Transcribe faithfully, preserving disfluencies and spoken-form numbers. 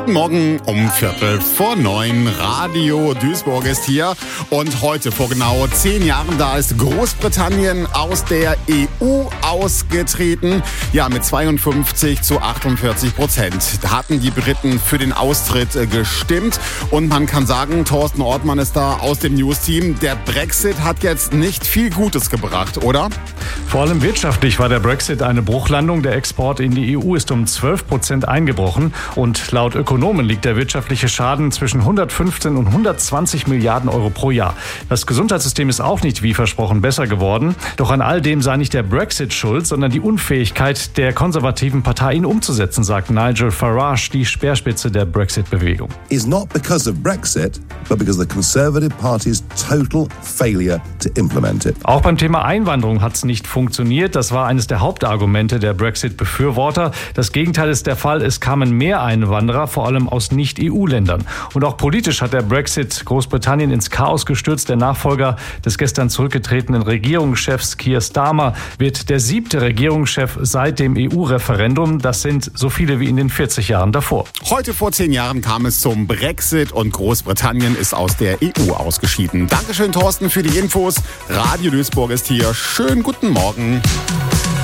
Guten Morgen um Viertel vor neun. Radio Duisburg ist hier. Und heute vor genau zehn Jahren, da ist Großbritannien aus der E U ausgetreten. Ja, mit zweiundfünfzig zu achtundvierzig Prozent. Da hatten die Briten für den Austritt gestimmt. Und man kann sagen, Thorsten Ortmann ist da aus dem News-Team. Der Brexit hat jetzt nicht viel Gutes gebracht, oder? Vor allem wirtschaftlich war der Brexit eine Bruchlandung. Der Export in die E U ist um zwölf Prozent eingebrochen. Und laut Ökonomen liegt der wirtschaftliche Schaden zwischen hundertfünfzehn und hundertzwanzig Milliarden Euro pro Jahr. Das Gesundheitssystem ist auch nicht wie versprochen besser geworden. Doch an all dem sei nicht der Brexit schuld, sondern die Unfähigkeit der konservativen Partei, ihn umzusetzen, sagt Nigel Farage, die Speerspitze der Brexit-Bewegung. Is not because of Brexit, but because of the Conservative Party's total failure to implement it. Auch beim Thema Einwanderung hat es nicht funktioniert. Das war eines der Hauptargumente der Brexit-Befürworter. Das Gegenteil ist der Fall. Es kamen mehr Einwanderer, vor allem aus Nicht-E U-Ländern. Und auch politisch hat der Brexit Großbritannien ins Chaos gestürzt. Der Nachfolger des gestern zurückgetretenen Regierungschefs Keir Starmer wird der siebte Regierungschef seit dem E U-Referendum. Das sind so viele wie in den vierzig Jahren davor. Heute vor zehn Jahren kam es zum Brexit und Großbritannien ist aus der E U ausgeschieden. Dankeschön, Thorsten, für die Infos. Radio Duisburg ist hier. Schönen guten Morgen.